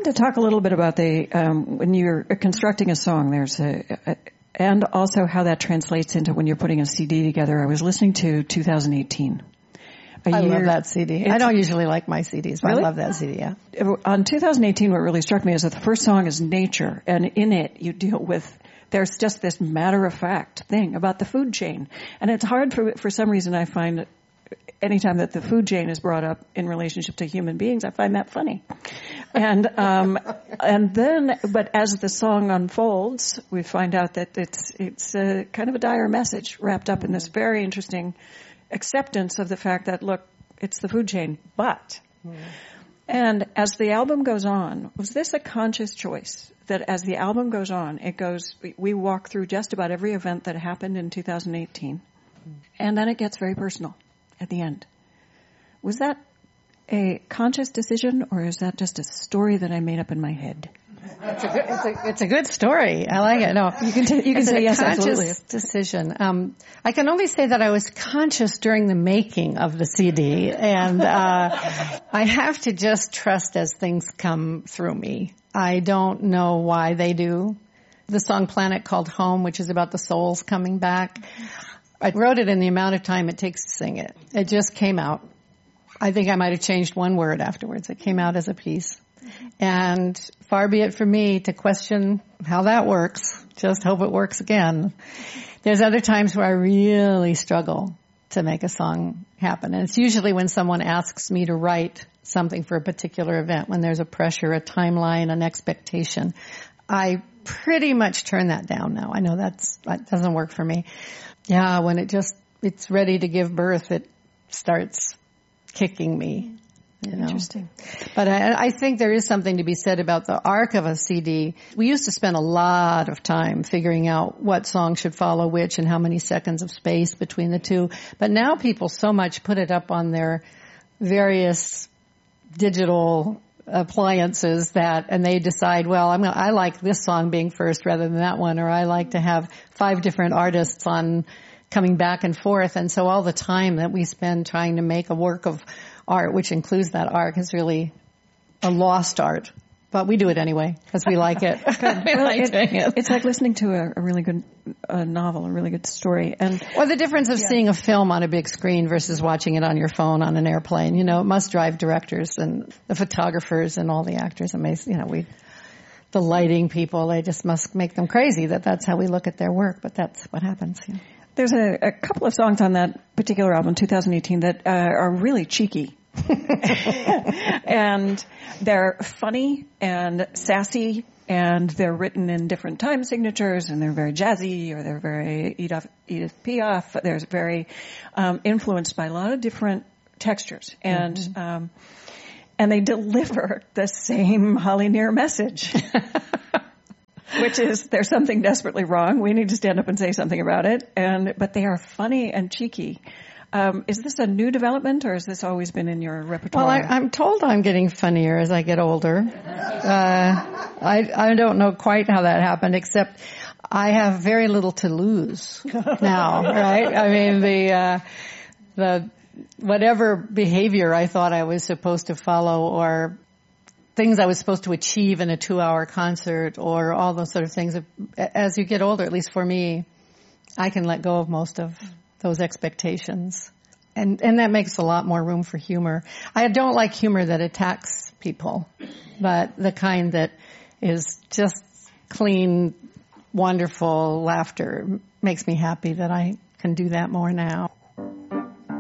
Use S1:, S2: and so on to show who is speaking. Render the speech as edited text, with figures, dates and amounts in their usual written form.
S1: wanted to talk a little bit about when you're constructing a song, and also how that translates into when you're putting a CD together. I was listening to 2018.
S2: I love that CD. I don't usually like my CDs, but
S1: really?
S2: I love that CD, yeah.
S1: On 2018, what really struck me is that the first song is Nature, and in it you deal with, there's just this matter-of-fact thing about the food chain. And it's hard for some reason, I find, anytime that the food chain is brought up in relationship to human beings, I find that funny. And then, but as the song unfolds, we find out that it's a kind of a dire message wrapped up in this very interesting acceptance of the fact that, look, it's the food chain, but. And as the album goes on, was this a conscious choice that as the album goes on, we walk through just about every event that happened in 2018, and then it gets very personal at the end. Was that a conscious decision, or is that just a story that I made up in my head?
S2: It's a good story. I like it. No,
S1: you can say yes, absolutely.
S2: Conscious decision. I can only say that I was conscious during the making of the CD, and I have to just trust as things come through me. I don't know why they do. The song Planet Called Home, which is about the souls coming back, I wrote it in the amount of time it takes to sing it. It just came out. I think I might have changed one word afterwards. It came out as a piece. And far be it from me to question how that works. Just hope it works again. There's other times where I really struggle to make a song happen. And it's usually when someone asks me to write something for a particular event, when there's a pressure, a timeline, an expectation. I pretty much turn that down now. I know that doesn't work for me. Yeah, when it's ready to give birth, it starts kicking me.
S1: Interesting.
S2: But I think there is something to be said about the arc of a CD. We used to spend a lot of time figuring out what song should follow which and how many seconds of space between the two. But now people so much put it up on their various digital appliances and they decide, well, I like this song being first rather than that one, or I like to have 5 different artists on coming back and forth. And so all the time that we spend trying to make a work of art, which includes that arc, is really a lost art. But we do it anyway because we like it.
S1: It's like listening to a really good novel, a really good story.
S2: Or the difference of seeing a film on a big screen versus watching it on your phone on an airplane. It must drive directors and the photographers and all the actors amazing. The lighting people, they just must make them crazy that's how we look at their work. But that's what happens.
S1: There's a couple of songs on that particular album, 2018, that are really cheeky. And they're funny and sassy, and they're written in different time signatures, and they're very jazzy, or they're very Edith Piaf. They're very influenced by a lot of different textures. And they deliver the same Holly Near message. Which is, there's something desperately wrong. We need to stand up and say something about it. But they are funny and cheeky. Is this a new development, or has this always been in your repertoire?
S2: Well, I'm told I'm getting funnier as I get older. I don't know quite how that happened, except I have very little to lose now, right? I mean, the whatever behavior I thought I was supposed to follow, or things I was supposed to achieve in a 2-hour concert, or all those sort of things. As you get older, at least for me, I can let go of most of those expectations. And that makes a lot more room for humor. I don't like humor that attacks people, but the kind that is just clean, wonderful laughter makes me happy that I can do that more now.